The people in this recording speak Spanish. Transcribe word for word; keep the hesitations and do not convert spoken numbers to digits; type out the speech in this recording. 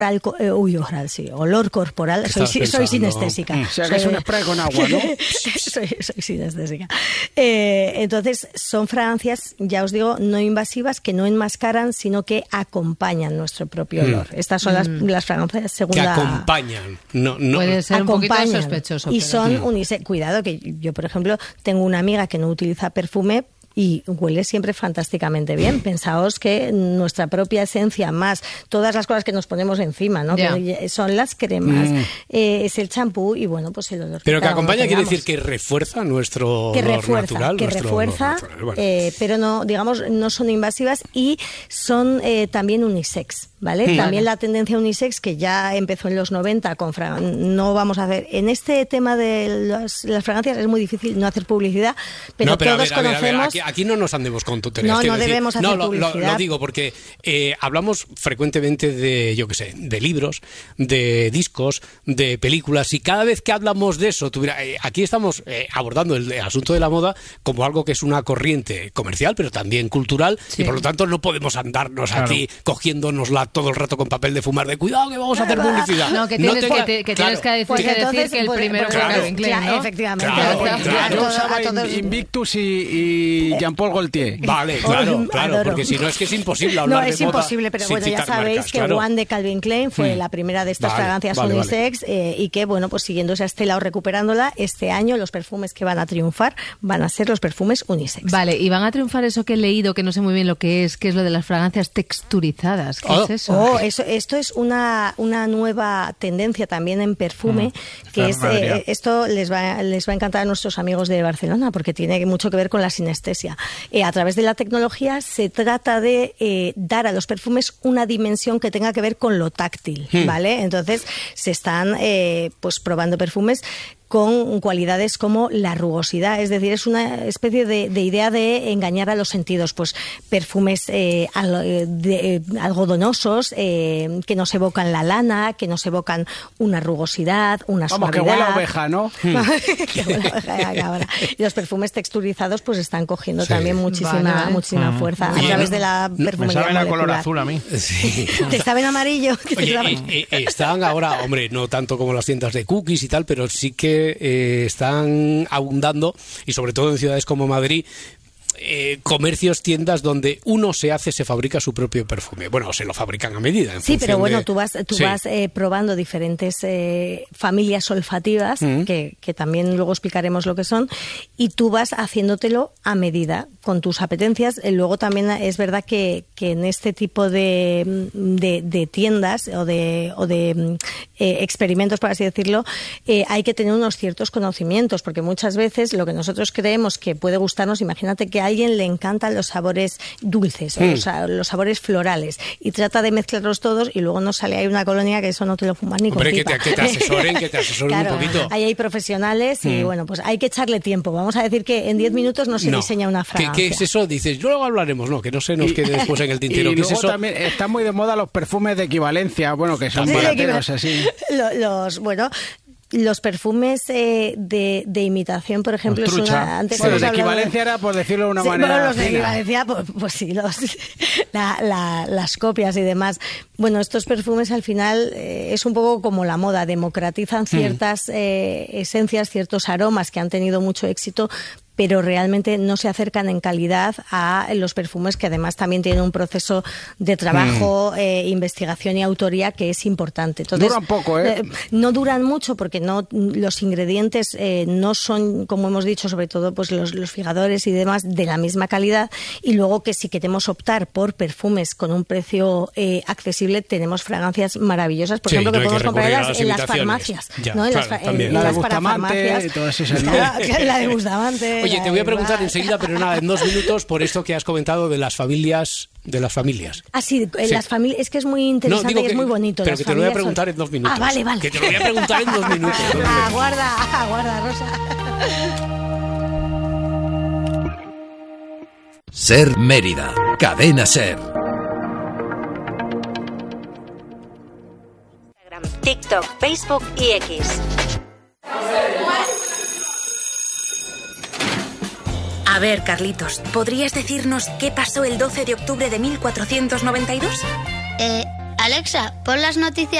Alco- eh, uy, oral, sí, olor corporal. Soy, soy, soy sinestésica. O sea, que es un spray con agua, ¿no? soy, soy sinestésica. Eh, entonces, son fragancias, ya os digo, no invasivas, que no enmascaran, sino que acompañan nuestro propio olor. Mm. Estas son las, mm. las fragancias segunda... Que acompañan. No, no. Puede ser acompañan. un poquito sospechoso. Y pero... son mm. unisex. Cuidado, que yo, por ejemplo, tengo una amiga que no utiliza perfume, y huele siempre fantásticamente bien. Pensaos que nuestra propia esencia, más todas las cosas que nos ponemos encima, ¿no? Yeah. Que son las cremas, mm. eh, es el champú y bueno, pues el olor. Pero que, que acompaña quiere tengamos. decir que refuerza nuestro que olor refuerza, natural. Que nuestro refuerza, olor natural. Bueno. eh, pero no, digamos, no son invasivas y son eh, también unisex. ¿Vale? Sí. También Vale. la tendencia unisex, que ya empezó en los noventa con fra- no vamos a hacer en este tema de los, las fragancias es muy difícil no hacer publicidad, pero, no, pero todos a ver, a ver, conocemos. a ver, aquí, aquí no nos andemos con tonterías. No, no decir, debemos hacer no, lo, publicidad. Lo, lo digo porque eh, hablamos frecuentemente de, yo qué sé, de libros, de discos, de películas, y cada vez que hablamos de eso, tuviera, eh, aquí estamos eh, abordando el, el asunto de la moda como algo que es una corriente comercial, pero también cultural, sí. y por lo tanto no podemos andarnos claro. aquí cogiéndonosla todo el rato con papel de fumar, de cuidado que vamos a hacer publicidad. No, que tienes, no tenga, que, te, que claro. tienes que decir, Pues que, entonces, decir que el pues, primero pues, fue claro, Calvin Klein, claro, ¿no? efectivamente. Claro, Claro, claro. Yo a usaba todos- a todos- Invictus y, y Jean-Paul Gaultier. Vale, claro, Oh, claro, adoro. porque si no es que es imposible No, hablar es de moda imposible, pero sin bueno, ya citar sabéis marcas, que claro. One de Calvin Klein fue Hmm. la primera de estas Vale, fragancias vale, unisex eh, y que, bueno, pues siguiendo esa estela o recuperándola, este año los perfumes que van a triunfar van a ser los perfumes unisex. Vale, y van a triunfar eso que he leído, que no sé muy bien lo que es, que es lo de las fragancias texturizadas. ¿Qué Oh. es eso? Oh, eso, esto es una, una nueva tendencia también en perfume, Mm, que es Madrid. eh, esto les va, les va a encantar a nuestros amigos de Barcelona, porque tiene mucho que ver con la sinestesia. Eh, a través de la tecnología se trata de eh, dar a los perfumes una dimensión que tenga que ver con lo táctil, Hmm. ¿vale? Entonces se están eh, pues probando perfumes con cualidades como la rugosidad, es decir, es una especie de, de idea de engañar a los sentidos, pues perfumes eh, al, eh, de, eh, algodonosos, eh, que nos evocan la lana, que nos evocan una rugosidad, una Vamos, que suavidad. huele a oveja, ¿no? Que huele a oveja de cabra. Y los perfumes texturizados pues están cogiendo Sí. también muchísima, Vale, vale. muchísima fuerza a Oye, través no- de la Me perfumería saben a color molecular. azul a mí. Sí. ¿Te saben amarillo? Oye, Te eh, saben- eh, están ahora, hombre, no tanto como las tiendas de cookies y tal, pero sí que eh, están abundando, y sobre todo en ciudades como Madrid, eh, comercios, tiendas donde uno se hace, se fabrica su propio perfume. Bueno, se lo fabrican a medida. En Sí, pero función bueno, de- tú vas, tú Sí. vas eh, probando diferentes eh, familias olfativas, Mm. que, que también luego explicaremos lo que son, y tú vas haciéndotelo a medida, con tus apetencias. Eh, luego también es verdad que, que en este tipo de, de, de tiendas o de, o de eh, experimentos, por así decirlo, eh, hay que tener unos ciertos conocimientos, porque muchas veces lo que nosotros creemos que puede gustarnos, imagínate que a alguien le encantan los sabores dulces o Mm. los, los sabores florales y trata de mezclarlos todos y luego nos sale ahí una colonia que eso no te lo fumas ni con Hombre, que pipa. te, que te asesoren, que te asesoren Claro, un poquito. ahí hay profesionales y Mm. bueno, pues hay que echarle tiempo. Vamos a decir que en diez minutos no se No. diseña una ¿Qué, fragancia. ¿Qué es eso? Dices, luego hablaremos, no, que no se nos quede después en el tintero. Y ¿Qué es luego eso? también están muy de moda los perfumes de equivalencia, bueno, que son Sí, de barateros, equiva- así. Lo- Los, bueno, los perfumes eh, de, de imitación, por ejemplo, Los es trucha. una... Antes Bueno, hemos de hablado equivalencia era, por decirlo de una Sí, manera bueno, los de fina. equivalencia, pues, pues sí, los, la- la- las copias y demás. Bueno, estos perfumes al final eh, es un poco como la moda, democratizan ciertas eh, esencias, ciertos aromas que han tenido mucho éxito, pero realmente no se acercan en calidad a los perfumes que además también tienen un proceso de trabajo, eh, investigación y autoría que es importante. Entonces, Duran poco, ¿eh? No duran mucho porque no los ingredientes eh, no son, como hemos dicho, sobre todo pues los, los fijadores y demás, de la misma calidad, y luego que si queremos optar por perfumes con un precio eh, accesible, tenemos fragancias maravillosas, por Sí, ejemplo, no que hay que podemos comprar en recurrir a las, las en las imitaciones. farmacias, Ya, ¿no? En claro, las, fa- también. en La de las Bustamante parafarmacias. y todas esas, ¿no? Claro, la de Bustamante. Oye, la te voy a de preguntar Bar- enseguida, pero nada, en dos minutos, por esto que has comentado de las familias, de las familias. Ah, sí, en Sí. las familias, es que es muy interesante digo y es que- muy bonito. pero las que te lo voy a familias preguntar son- en dos minutos. Ah, vale, vale. Que te lo voy a preguntar en dos minutos. Aguarda, aguarda, Rosa. Ser Mérida, Cadena Ser. TikTok, Facebook y X. A ver, Carlitos, ¿podrías decirnos qué pasó el doce de octubre de mil cuatrocientos noventa y dos? Eh, Alexa, pon las noticias